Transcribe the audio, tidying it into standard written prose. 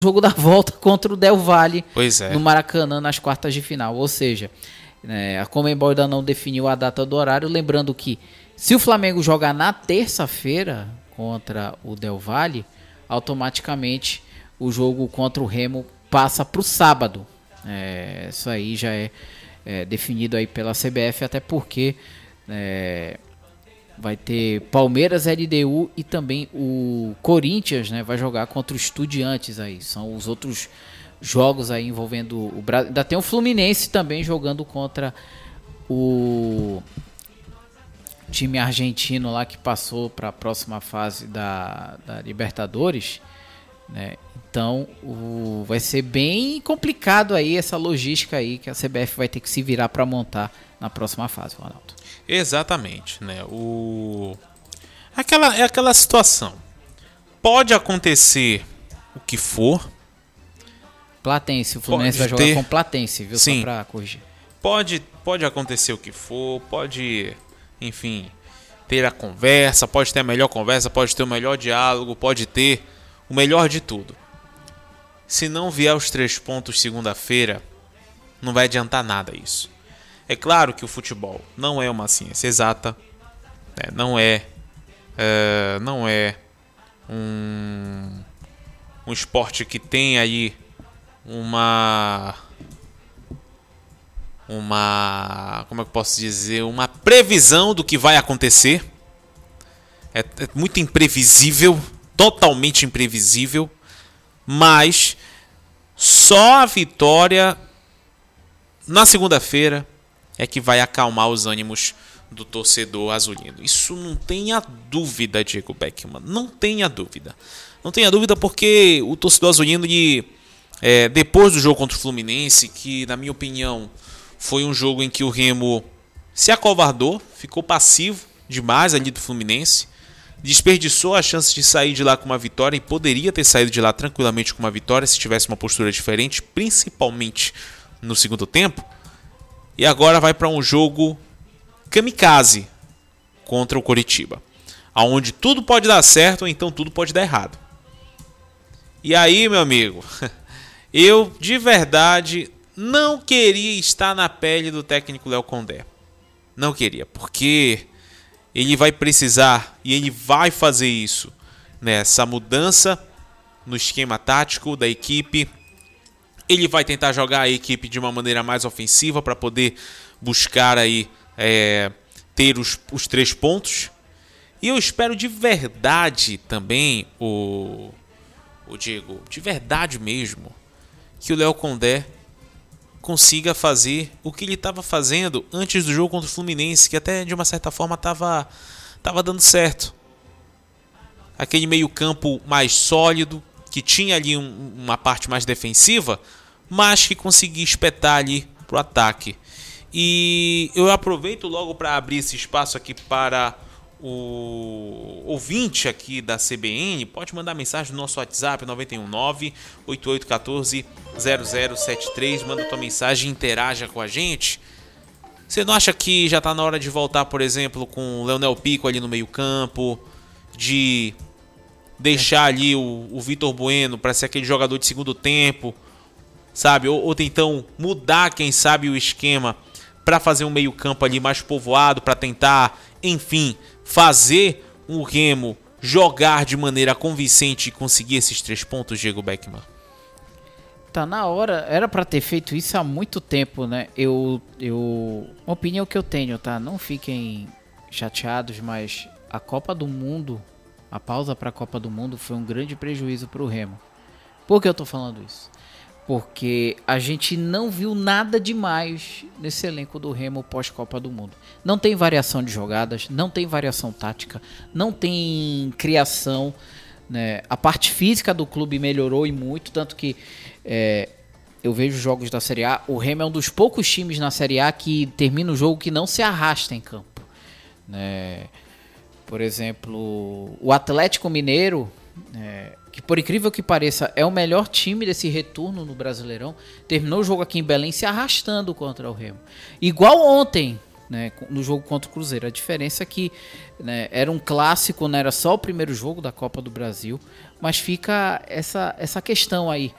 jogo da volta contra o Del Valle Pois é. no Maracanã nas quartas de final. Ou seja, a Conmebol ainda não definiu a data do horário. Lembrando que se o Flamengo jogar na terça-feira contra o Del Valle, automaticamente o jogo contra o Remo passa para o sábado. Isso aí já é definido aí pela CBF, até porque vai ter Palmeiras, LDU e também o Corinthians, né, vai jogar contra o Estudiantes aí. São os outros jogos aí envolvendo o Brasil. Ainda tem o Fluminense também jogando contra o time argentino lá que passou para a próxima fase da Libertadores, né? Então vai ser bem complicado aí essa logística aí que a CBF vai ter que se virar para montar na próxima fase, Ronaldo. Exatamente, né? Aquela situação. Pode acontecer o que for. Platense, o Fluminense vai jogar com Platense, viu? Sim. Só pra corrigir. Pode acontecer o que for, pode, enfim, ter a conversa, pode ter a melhor conversa, pode ter o melhor diálogo, pode ter o melhor de tudo. Se não vier os 3 pontos segunda-feira, não vai adiantar nada isso. É claro que o futebol não é uma ciência exata, né? Não é um esporte que tem aí uma como é que eu posso dizer, uma previsão do que vai acontecer. É muito imprevisível, totalmente imprevisível, mas só a vitória na segunda-feira é que vai acalmar os ânimos do torcedor azulino. Isso não tenha dúvida, Diego Beckman. Não tenha dúvida. Não tenha dúvida porque o torcedor azulino, depois do jogo contra o Fluminense, que na minha opinião foi um jogo em que o Remo se acovardou, ficou passivo demais ali do Fluminense, desperdiçou a chance de sair de lá com uma vitória e poderia ter saído de lá tranquilamente com uma vitória se tivesse uma postura diferente, principalmente no segundo tempo. E agora vai para um jogo kamikaze contra o Coritiba, onde tudo pode dar certo ou então tudo pode dar errado. E aí, meu amigo, eu de verdade não queria estar na pele do técnico Léo Condé. Não queria, porque ele vai precisar e ele vai fazer isso, nessa mudança no esquema tático da equipe. Ele vai tentar jogar a equipe de uma maneira mais ofensiva para poder buscar aí ter os 3 pontos. E eu espero de verdade também, o Diego, de verdade mesmo, que o Léo Condé consiga fazer o que ele estava fazendo antes do jogo contra o Fluminense, que até de uma certa forma estava dando certo. Aquele meio campo mais sólido, que tinha ali uma parte mais defensiva, mas que conseguia espetar ali pro ataque. E eu aproveito logo para abrir esse espaço aqui para o ouvinte aqui da CBN. Pode mandar mensagem no nosso WhatsApp 919-8814-0073. Manda tua mensagem e interaja com a gente. Você não acha que já está na hora de voltar, por exemplo, com o Leonel Pico ali no meio campo, de deixar ali o Vitor Bueno para ser aquele jogador de segundo tempo, sabe? Ou então mudar, quem sabe, o esquema para fazer um meio campo ali mais povoado, para tentar, enfim, fazer o Remo jogar de maneira convincente e conseguir esses 3 pontos, Diego Beckman? Tá na hora, era pra ter feito isso há muito tempo, né? Uma opinião que eu tenho, tá? Não fiquem chateados, mas a Copa do Mundo, a pausa pra Copa do Mundo foi um grande prejuízo pro Remo. Por que eu tô falando isso? Porque a gente não viu nada demais nesse elenco do Remo pós-Copa do Mundo. Não tem variação de jogadas, não tem variação tática, não tem criação, né? A parte física do clube melhorou e muito, tanto que eu vejo jogos da Série A. O Remo é um dos poucos times na Série A que termina o jogo que não se arrasta em campo, né? Por exemplo, o Atlético Mineiro, que por incrível que pareça é o melhor time desse retorno no Brasileirão, terminou o jogo aqui em Belém se arrastando contra o Remo. Igual ontem, né, no jogo contra o Cruzeiro. A diferença é que, né, era um clássico, não era só o primeiro jogo da Copa do Brasil, mas fica essa questão aí.